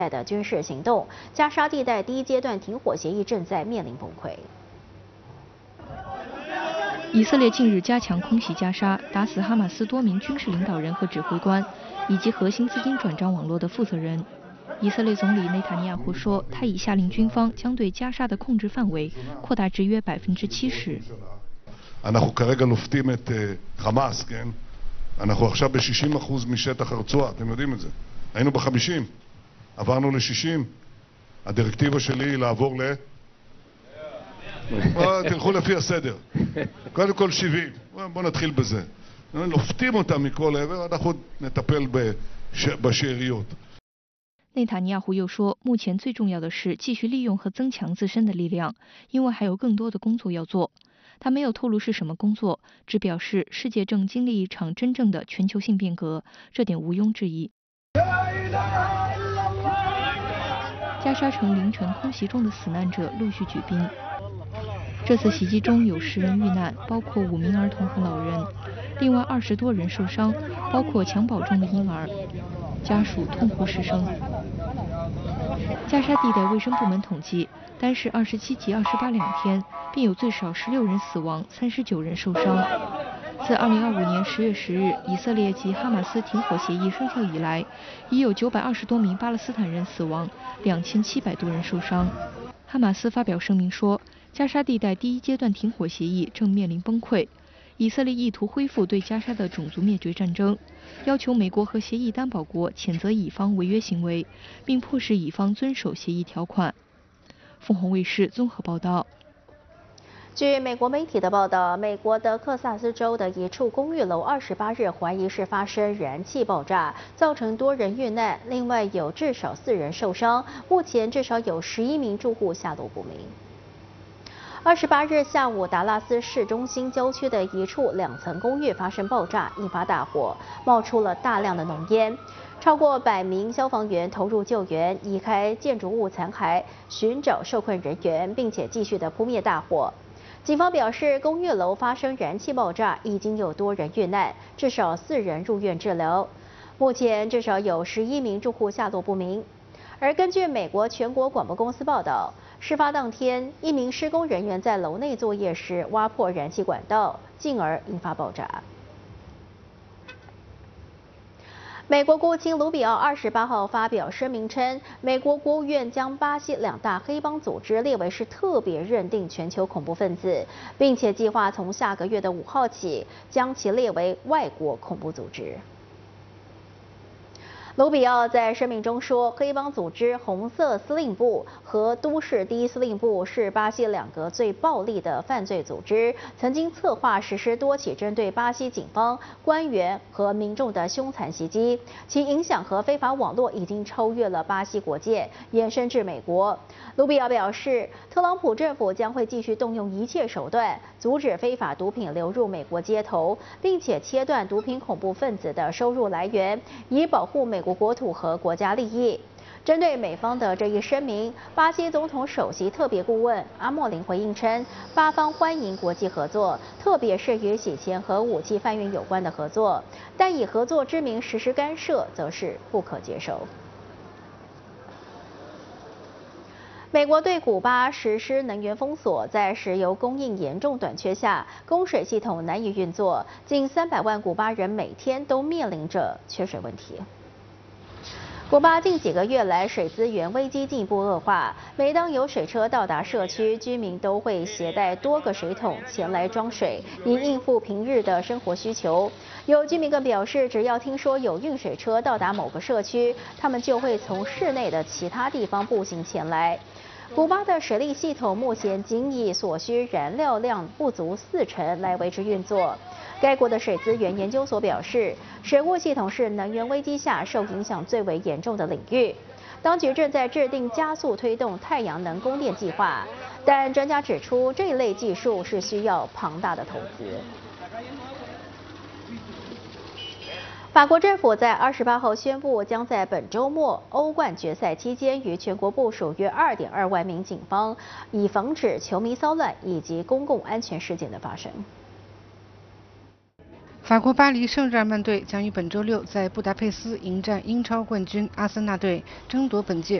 的军事行动，加沙地带第一阶段停火协议正在面临崩溃。 以色列近日加强空袭加沙，打死哈马斯多名军事领导人和指挥官，以及核心资金转账网络的负责人。以色列总理内塔尼亚胡说，他已下令军方将对加沙的控制范围扩大至约70%。 אנחנו כרגע לופתים את חמאס, כן? אנחנו עכשיו ב-60% משטח הרצועה, אתם יודעים את זה. היינו ב-50, עברנו ל-60. הדירקטיבה שלי היא לעבור תלכו לפי הסדר. קודם כל 70. בואו נתחיל בזה. לופתים אותם מכל עבר, אנחנו נטפל בשאריות. 内塔尼亚胡又说，目前最重要的是继续利用和增强自身的力量，因为还有更多的工作要做。他没有透露是什么工作，只表示世界正经历一场真正的全球性变革，这点毋庸置疑。加沙城凌晨空袭中的死难者陆续举兵。这次袭击中有10人遇难，包括5名儿童和老人，另外20多人受伤，包括襁褓中的婴儿，家属痛哭失声。加沙地带卫生部门统计，单是27及28两天，便有最少16人死亡，39人受伤。自2025年10月10日以色列及哈马斯停火协议生效以来，已有920多名巴勒斯坦人死亡，2700多人受伤。哈马斯发表声明说，加沙地带第一阶段停火协议正面临崩溃，以色列意图恢复对加沙的种族灭绝战争，要求美国和协议担保国谴责以方违约行为，并迫使以方遵守协议条款。凤凰卫视综合报道。 据美国媒体的报道，美国德克萨斯州的一处公寓楼28日怀疑是发生燃气爆炸，造成多人遇难，另外有至少4人受伤，目前至少有11名住户下落不明。28日下午，达拉斯市中心郊区的一处2层公寓发生爆炸，引发大火，冒出了大量的浓烟。超过100名消防员投入救援，移开建筑物残骸，寻找受困人员，并且继续的扑灭大火。警方表示，公寓楼发生燃气爆炸，已经有多人遇难，至少4人入院治疗。目前至少有11名住户下落不明。而根据美国全国广播公司报道，事发当天，一名施工人员在楼内作业时挖破燃气管道，进而引发爆炸。美国国务卿卢比奥28号发表声明称，美国国务院将巴西2大黑帮组织列为是特别认定全球恐怖分子，并且计划从下个月的5号起将其列为外国恐怖组织。卢比奥在声明中说，黑帮组织红色司令部和都市第一司令部是巴西2个最暴力的犯罪组织，曾经策划实施多起针对巴西警方、官员和民众的凶残袭击，其影响和非法网络已经超越了巴西国界，延伸至美国。卢比奥表示，特朗普政府将会继续动用一切手段，阻止非法毒品流入美国街头，并且切断毒品恐怖分子的收入来源，以保护美国国土和国家利益。针对美方的这一声明，巴西总统首席特别顾问阿莫林回应称，巴方欢迎国际合作，特别是与洗钱和武器贩运有关的合作，但以合作之名实施干涉则是不可接受。美国对古巴实施能源封锁，在石油供应严重短缺下，供水系统难以运作，近300万古巴人每天都面临着缺水问题。古巴近几个月来水资源危机进一步恶化，每当有水车到达社区，居民都会携带多个水桶前来装水，以应付平日的生活需求。有居民更表示，只要听说有运水车到达某个社区，他们就会从市内的其他地方步行前来。古巴的水利系统目前仅以所需燃料量不足40%来维持运作。该国的水资源研究所表示，水务系统是能源危机下受影响最为严重的领域。当局正在制定加速推动太阳能供电计划，但专家指出，这一类技术是需要庞大的投资。法国政府在28号宣布，将在本周末欧冠决赛期间于全国部署约2.2万名警方，以防止球迷骚乱以及公共安全事件的发生。 法国巴黎圣日耳曼队将于本周六在布达佩斯迎战英超冠军阿森纳队，争夺本届